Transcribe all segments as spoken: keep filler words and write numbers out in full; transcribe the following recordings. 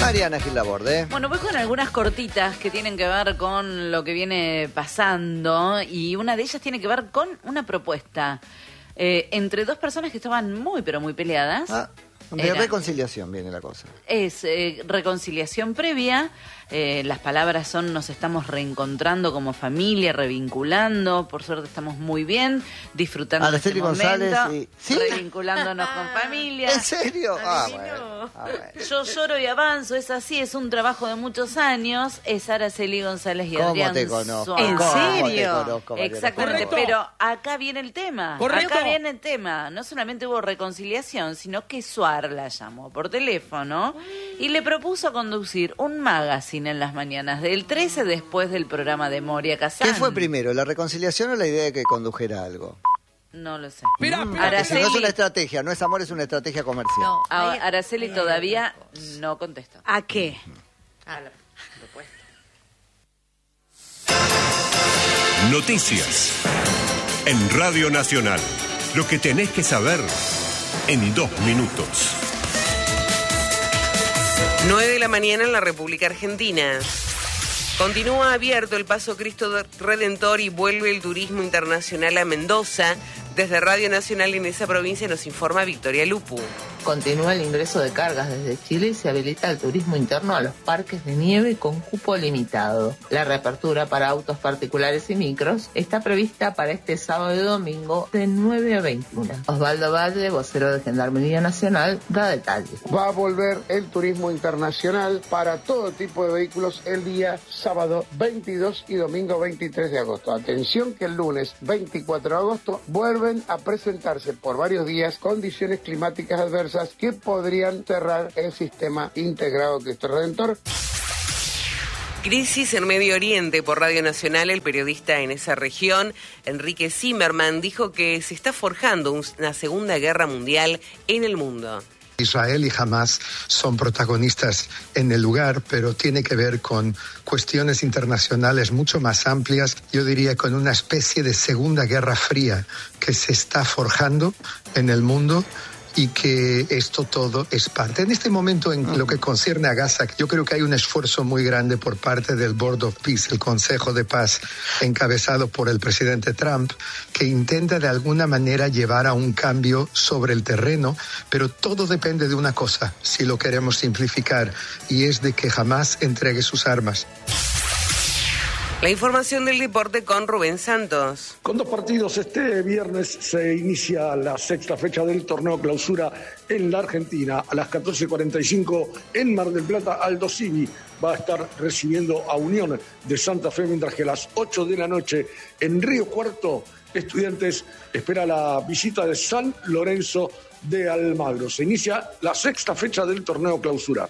Mariana Gil Laborde. Bueno, voy con algunas cortitas que tienen que ver con lo que viene pasando y una de ellas tiene que ver con una propuesta eh, entre dos personas que estaban muy pero muy peleadas. Ah, de Era, reconciliación viene la cosa. Es eh, reconciliación previa. Eh, las palabras son: nos estamos reencontrando como familia, revinculando. Por suerte estamos muy bien, disfrutando de este momento, González y... ¿Sí? revinculándonos con familia. ¿En serio? Ah, bueno. Ah, bueno. Yo lloro y avanzo, es así, es un trabajo de muchos años. Es Araceli González y ¿Cómo Adrián te conozco? Suárez. ¿En ¿Cómo serio? te conozco, Mariana? Exactamente, Correcto. pero acá viene el tema. Correcto. Acá viene el tema. No solamente hubo reconciliación, sino que Suar la llamó por teléfono y le propuso conducir un magazine en las mañanas del trece después del programa de Moria Kazan. ¿Qué fue primero, la reconciliación o la idea de que condujera algo? No lo sé. Mirá, Mm, mirá. porque si no es Araceli- una estrategia, no es amor, es una estrategia comercial. No, A- hay- Araceli todavía no contestó. ¿A qué? A la propuesta. Noticias. En Radio Nacional. Lo que tenés que saber en dos minutos. nueve de la mañana en la República Argentina. Continúa abierto el Paso Cristo Redentor y vuelve el turismo internacional a Mendoza. Desde Radio Nacional en esa provincia nos informa Victoria Lupu. Continúa el ingreso de cargas desde Chile y se habilita el turismo interno a los parques de nieve con cupo limitado. La reapertura para autos particulares y micros está prevista para este sábado y domingo de nueve a veintiuna. Osvaldo Valle, vocero de Gendarmería Nacional, da detalles. Va a volver el turismo internacional para todo tipo de vehículos el día sábado veintidós y domingo veintitrés de agosto. Atención que el lunes veinticuatro de agosto vuelven a presentarse por varios días condiciones climáticas adversas que podrían cerrar el sistema integrado Cristo Redentor. Crisis en Medio Oriente. Por Radio Nacional, el periodista en esa región, Enrique Zimmerman, dijo que se está forjando una segunda guerra mundial en el mundo. Israel y Hamas son protagonistas en el lugar, pero tiene que ver con cuestiones internacionales mucho más amplias, yo diría con una especie de segunda guerra fría que se está forjando en el mundo y que esto todo es parte. En este momento, en lo que concierne a Gaza, yo creo que hay un esfuerzo muy grande por parte del Board of Peace, el Consejo de Paz, encabezado por el presidente Trump, que intenta de alguna manera llevar a un cambio sobre el terreno, pero todo depende de una cosa, si lo queremos simplificar, y es de que jamás entregue sus armas. La información del deporte con Rubén Santos. Con dos partidos, este viernes se inicia la sexta fecha del torneo clausura en la Argentina. A las catorce cuarenta y cinco en Mar del Plata, Aldo Civi va a estar recibiendo a Unión de Santa Fe, mientras que a las ocho de la noche en Río Cuarto, Estudiantes espera la visita de San Lorenzo de Almagro. Se inicia la sexta fecha del torneo clausura.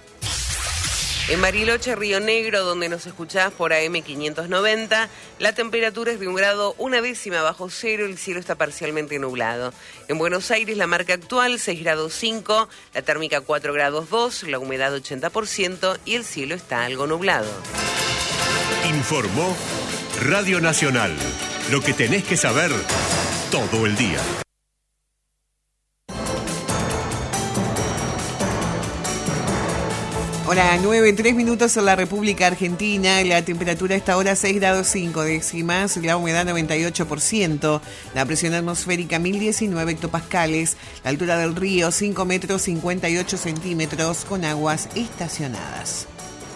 En Bariloche, Río Negro, donde nos escuchás por A M quinientos noventa, la temperatura es de un grado una décima bajo cero, el cielo está parcialmente nublado. En Buenos Aires, la marca actual seis grados cinco, la térmica cuatro grados dos, la humedad ochenta por ciento y el cielo está algo nublado. Informó Radio Nacional. Lo que tenés que saber todo el día. Hola, nueve, tres minutos en la República Argentina. La temperatura a esta hora seis grados cinco décimas, la humedad noventa y ocho por ciento, la presión atmosférica mil diecinueve hectopascales, la altura del río cinco metros cincuenta y ocho centímetros con aguas estacionadas.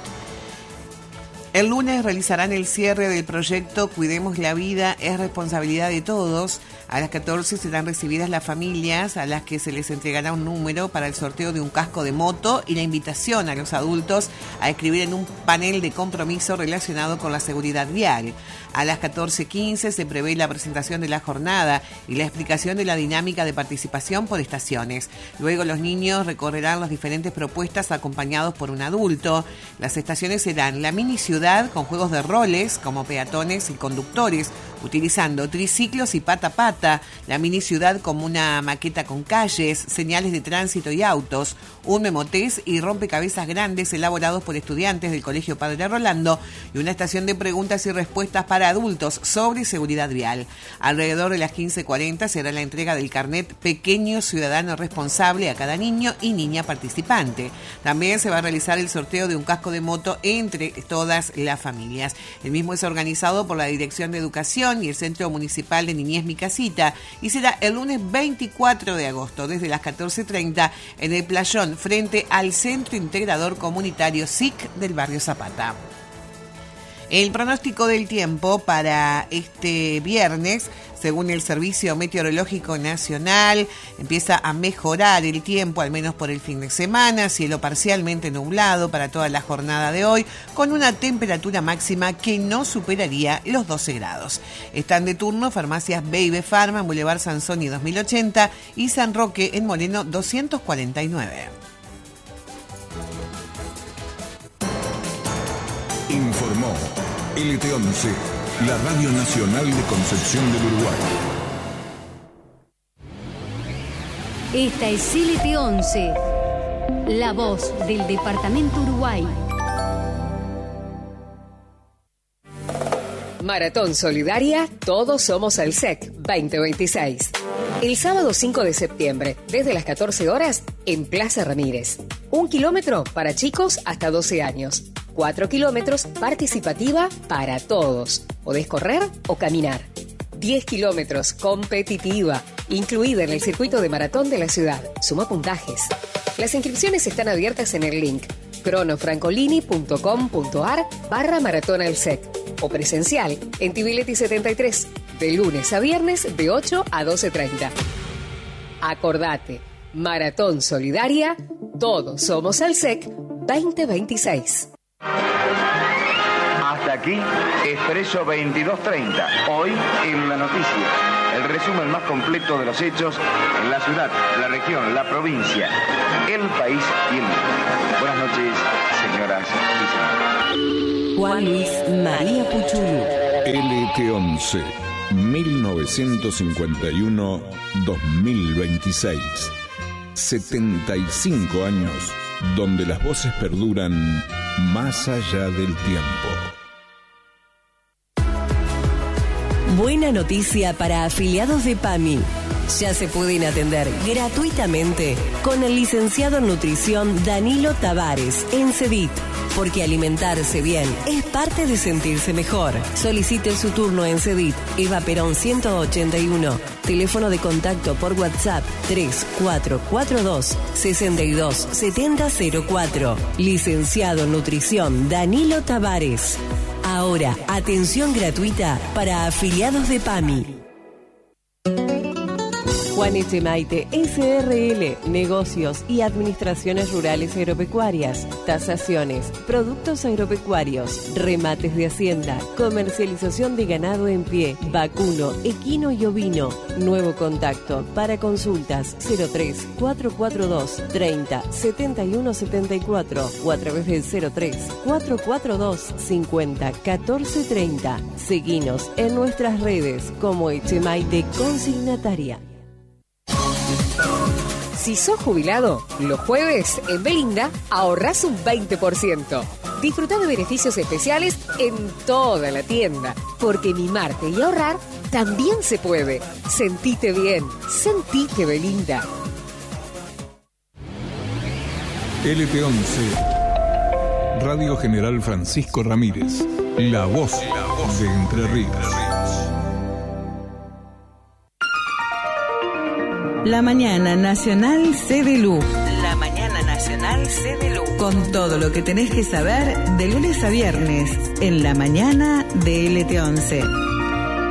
El lunes realizarán el cierre del proyecto Cuidemos la Vida, es responsabilidad de todos. A las catorce serán recibidas las familias a las que se les entregará un número para el sorteo de un casco de moto y la invitación a los adultos a escribir en un panel de compromiso relacionado con la seguridad vial. A las catorce quince se prevé la presentación de la jornada y la explicación de la dinámica de participación por estaciones. Luego los niños recorrerán las diferentes propuestas acompañados por un adulto. Las estaciones serán la mini ciudad con juegos de roles como peatones y conductores, utilizando triciclos y pata a pata, la mini ciudad como una maqueta con calles, señales de tránsito y autos, un memotest y rompecabezas grandes elaborados por estudiantes del Colegio Padre Rolando y una estación de preguntas y respuestas para adultos sobre seguridad vial. Alrededor de las quince cuarenta será la entrega del carnet Pequeño Ciudadano Responsable a cada niño y niña participante. También se va a realizar el sorteo de un casco de moto entre todas las familias. El mismo es organizado por la Dirección de Educación y el Centro Municipal de Niñez Mi Casita y será el lunes veinticuatro de agosto desde las catorce treinta en el playón frente al Centro Integrador Comunitario S I C del barrio Zapata. El pronóstico del tiempo para este viernes, según el Servicio Meteorológico Nacional, empieza a mejorar el tiempo, al menos por el fin de semana, cielo parcialmente nublado para toda la jornada de hoy, con una temperatura máxima que no superaría los doce grados. Están de turno farmacias Baby Pharma en Boulevard Sansoni dos mil ochenta y San Roque en Moreno doscientos cuarenta y nueve. Informó L T once, la Radio Nacional de Concepción del Uruguay. Esta es L T once, la voz del Departamento Uruguay. Maratón Solidaria, Todos Somos el S E C veinte veintiséis. El sábado cinco de septiembre, desde las catorce horas, en Plaza Ramírez. Un kilómetro para chicos hasta doce años. Cuatro kilómetros participativa para todos. Podés correr o caminar. Diez kilómetros competitiva, incluida en el circuito de maratón de la ciudad. Suma puntajes. Las inscripciones están abiertas en el link cronofrancolini.com.ar barra maratón al S E C o presencial en Tibiletti setenta y tres, de lunes a viernes de ocho a doce treinta. Acordate, Maratón Solidaria, Todos Somos al S E C veinte veintiséis. Hasta aquí, Expreso veintidós treinta. Hoy en la noticia. El resumen más completo de los hechos en la ciudad, la región, la provincia, el país y el mundo. Buenas noches, señoras y señores. Juan Luis María Puchulu. L T once, mil novecientos cincuenta y uno a dos mil veintiséis. setenta y cinco años donde las voces perduran más allá del tiempo. Buena noticia para afiliados de PAMI. Ya se pueden atender gratuitamente con el licenciado en nutrición Danilo Tavares en CEDIT, porque alimentarse bien es parte de sentirse mejor. Solicite su turno en CEDIT, Eva Perón ciento ochenta y uno. Teléfono de contacto por WhatsApp tres cuatro cuatro dos, seis dos siete cero cero cuatro. Licenciado en nutrición Danilo Tavares. Ahora, atención gratuita para afiliados de PAMI. Juan Echemaite, S R L, Negocios y Administraciones Rurales Agropecuarias, tasaciones, productos agropecuarios, remates de hacienda, comercialización de ganado en pie, vacuno, equino y ovino. Nuevo contacto para consultas cero tres cuatro cuatro dos treinta setenta y uno setenta y cuatro o a través del cero tres cuatro cuatro dos cincuenta catorce treinta. Seguinos en nuestras redes como Echemaite Consignataria. Si sos jubilado, los jueves en Belinda ahorrás un veinte por ciento. Disfrutá de beneficios especiales en toda la tienda, porque mimarte y ahorrar también se puede. Sentite bien, sentite Belinda. L T once, Radio General Francisco Ramírez, la voz de Entre Ríos. La mañana nacional C D L U. La mañana nacional C D L U. Con todo lo que tenés que saber de lunes a viernes en la mañana de L T once.